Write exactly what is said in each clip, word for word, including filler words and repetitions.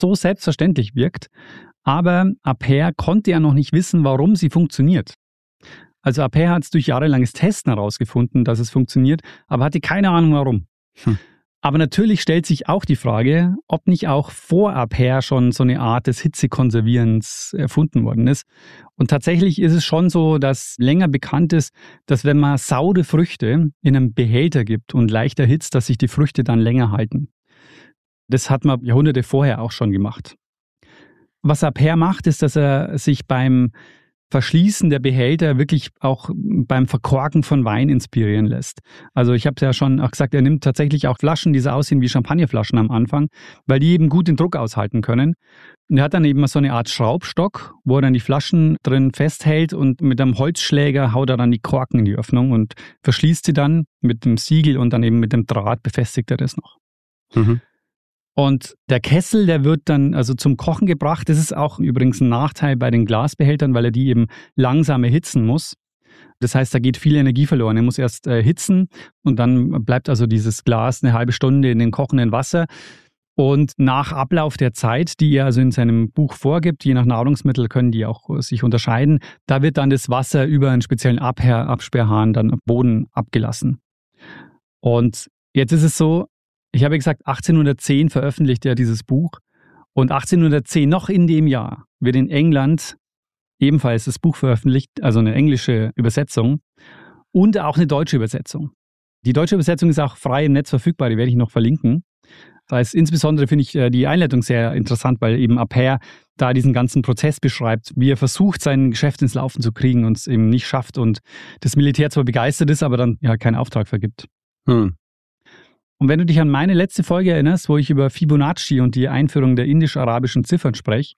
so selbstverständlich wirkt. Aber Aper konnte ja noch nicht wissen, warum sie funktioniert. Also Aper hat es durch jahrelanges Testen herausgefunden, dass es funktioniert, aber hatte keine Ahnung warum. Hm. Aber natürlich stellt sich auch die Frage, ob nicht auch vor Aper schon so eine Art des Hitzekonservierens erfunden worden ist. Und tatsächlich ist es schon so, dass länger bekannt ist, dass wenn man saure Früchte in einem Behälter gibt und leicht erhitzt, dass sich die Früchte dann länger halten. Das hat man Jahrhunderte vorher auch schon gemacht. Was Aper macht, ist, dass er sich beim Verschließen der Behälter wirklich auch beim Verkorken von Wein inspirieren lässt. Also ich habe es ja schon auch gesagt, er nimmt tatsächlich auch Flaschen, die so aussehen wie Champagnerflaschen am Anfang, weil die eben gut den Druck aushalten können. Und er hat dann eben so eine Art Schraubstock, wo er dann die Flaschen drin festhält und mit einem Holzschläger haut er dann die Korken in die Öffnung und verschließt sie dann mit dem Siegel und dann eben mit dem Draht befestigt er das noch. Mhm. Und der Kessel, der wird dann also zum Kochen gebracht. Das ist auch übrigens ein Nachteil bei den Glasbehältern, weil er die eben langsam erhitzen muss. Das heißt, da geht viel Energie verloren. Er muss erst erhitzen und dann bleibt also dieses Glas eine halbe Stunde in dem kochenden Wasser. Und nach Ablauf der Zeit, die er also in seinem Buch vorgibt, je nach Nahrungsmittel können die auch sich unterscheiden, da wird dann das Wasser über einen speziellen Abher- Absperrhahn dann am Boden abgelassen. Und jetzt ist es so, ich habe gesagt, achtzehnhundertzehn veröffentlicht er dieses Buch und achtzehnhundertzehn, noch in dem Jahr, wird in England ebenfalls das Buch veröffentlicht, also eine englische Übersetzung und auch eine deutsche Übersetzung. Die deutsche Übersetzung ist auch frei im Netz verfügbar, die werde ich noch verlinken. Das heißt, insbesondere finde ich die Einleitung sehr interessant, weil eben Aper da diesen ganzen Prozess beschreibt, wie er versucht, sein Geschäft ins Laufen zu kriegen und es eben nicht schafft und das Militär zwar begeistert ist, aber dann ja keinen Auftrag vergibt. Hm. Und wenn du dich an meine letzte Folge erinnerst, wo ich über Fibonacci und die Einführung der indisch-arabischen Ziffern spreche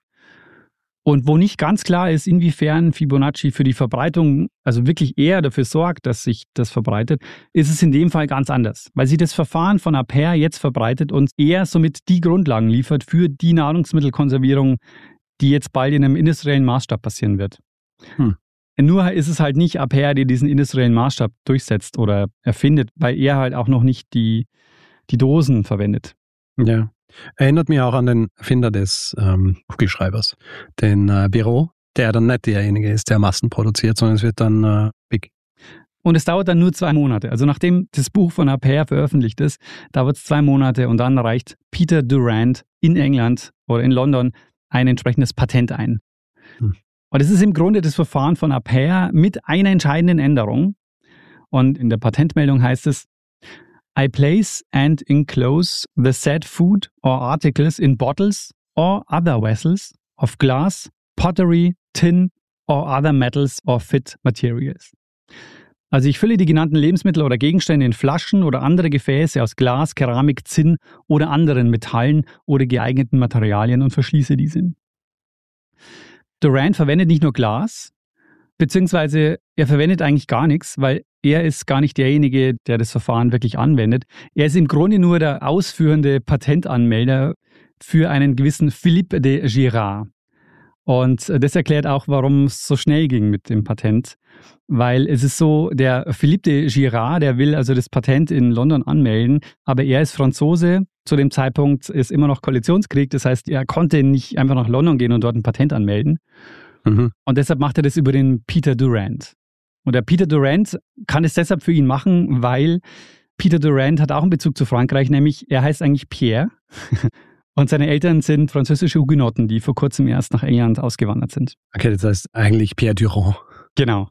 und wo nicht ganz klar ist, inwiefern Fibonacci für die Verbreitung, also wirklich eher dafür sorgt, dass sich das verbreitet, ist es in dem Fall ganz anders, weil sie das Verfahren von Aper jetzt verbreitet und eher somit die Grundlagen liefert für die Nahrungsmittelkonservierung, die jetzt bald in einem industriellen Maßstab passieren wird. Hm. Nur ist es halt nicht Aper, der diesen industriellen Maßstab durchsetzt oder erfindet, weil er halt auch noch nicht die die Dosen verwendet. Ja, erinnert mich auch an den Erfinder des ähm, Kugelschreibers, den äh, Biro, der dann nicht derjenige ist, der Massen produziert, sondern es wird dann äh, big. Und es dauert dann nur zwei Monate. Also nachdem das Buch von Aper veröffentlicht ist, dauert es zwei Monate und dann reicht Peter Durand in England oder in London ein entsprechendes Patent ein. Hm. Und es ist im Grunde das Verfahren von Aper mit einer entscheidenden Änderung. Und in der Patentmeldung heißt es, I place and enclose the said food or articles in bottles or other vessels of glass, pottery, tin or other metals or fit materials. Also ich fülle die genannten Lebensmittel oder Gegenstände in Flaschen oder andere Gefäße aus Glas, Keramik, Zinn oder anderen Metallen oder geeigneten Materialien und verschließe diese. Durand verwendet nicht nur Glas, beziehungsweise er verwendet eigentlich gar nichts, weil er ist gar nicht derjenige, der das Verfahren wirklich anwendet. Er ist im Grunde nur der ausführende Patentanmelder für einen gewissen Philippe de Girard. Und das erklärt auch, warum es so schnell ging mit dem Patent. Weil es ist so, der Philippe de Girard, der will also das Patent in London anmelden, aber er ist Franzose. Zu dem Zeitpunkt ist immer noch Koalitionskrieg, das heißt, er konnte nicht einfach nach London gehen und dort ein Patent anmelden. Mhm. Und deshalb macht er das über den Peter Durand. Und der Peter Durand kann es deshalb für ihn machen, weil Peter Durand hat auch einen Bezug zu Frankreich, nämlich er heißt eigentlich Pierre und seine Eltern sind französische Hugenotten, die vor kurzem erst nach England ausgewandert sind. Okay, das heißt eigentlich Pierre Durand. Genau.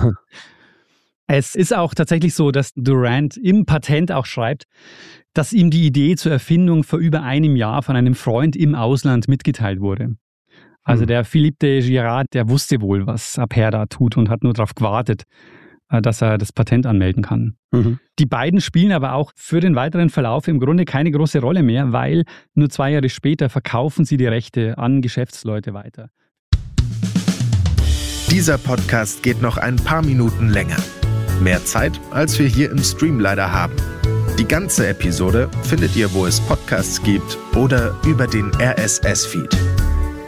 Es ist auch tatsächlich so, dass Durand im Patent auch schreibt, dass ihm die Idee zur Erfindung vor über einem Jahr von einem Freund im Ausland mitgeteilt wurde. Also der Philippe de Girard, der wusste wohl, was Aper da tut und hat nur darauf gewartet, dass er das Patent anmelden kann. Mhm. Die beiden spielen aber auch für den weiteren Verlauf im Grunde keine große Rolle mehr, weil nur zwei Jahre später verkaufen sie die Rechte an Geschäftsleute weiter. Dieser Podcast geht noch ein paar Minuten länger. Mehr Zeit, als wir hier im Stream leider haben. Die ganze Episode findet ihr, wo es Podcasts gibt oder über den R S S-Feed.